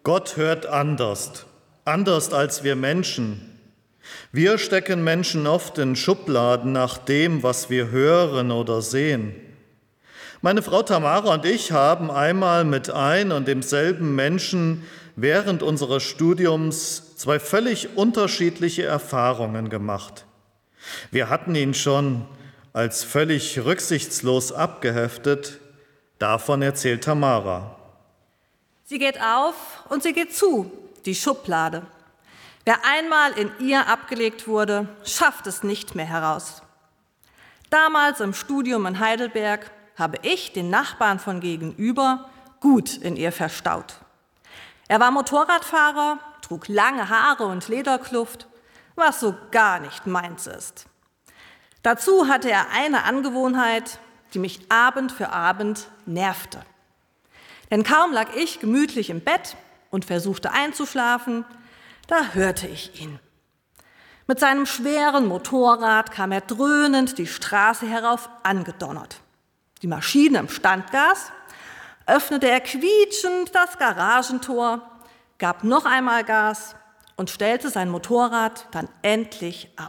Gott hört anders als wir Menschen. Wir stecken Menschen oft in Schubladen nach dem, was wir hören oder sehen. Meine Frau Tamara und ich haben einmal mit ein und demselben Menschen während unseres Studiums 2 völlig unterschiedliche Erfahrungen gemacht. Wir hatten ihn schon als völlig rücksichtslos abgeheftet. Davon erzählt Tamara. Sie geht auf und sie geht zu, die Schublade. Wer einmal in ihr abgelegt wurde, schafft es nicht mehr heraus. Damals im Studium in Heidelberg habe ich den Nachbarn von gegenüber gut in ihr verstaut. Er war Motorradfahrer, trug lange Haare und Lederkluft, was so gar nicht meins ist. Dazu hatte er eine Angewohnheit, die mich Abend für Abend nervte. Denn kaum lag ich gemütlich im Bett und versuchte einzuschlafen, da hörte ich ihn. Mit seinem schweren Motorrad kam er dröhnend die Straße herauf angedonnert. Die Maschine im Standgas, öffnete er quietschend das Garagentor, gab noch einmal Gas und stellte sein Motorrad dann endlich ab.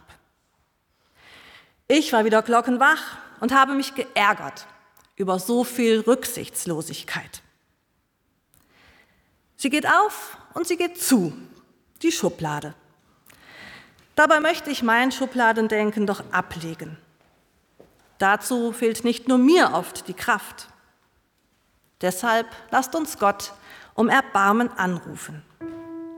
Ich war wieder glockenwach und habe mich geärgert über so viel Rücksichtslosigkeit. Sie geht auf und sie geht zu, die Schublade. Dabei möchte ich mein Schubladendenken doch ablegen. Dazu fehlt nicht nur mir oft die Kraft. Deshalb lasst uns Gott um Erbarmen anrufen.